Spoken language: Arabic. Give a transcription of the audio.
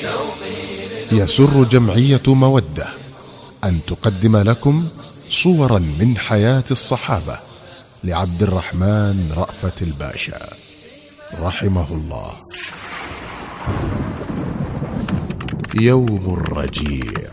يسر جمعية مودة أن تقدم لكم صورا من حياة الصحابة لعبد الرحمن رأفت الباشا رحمه الله. يوم الرجيع.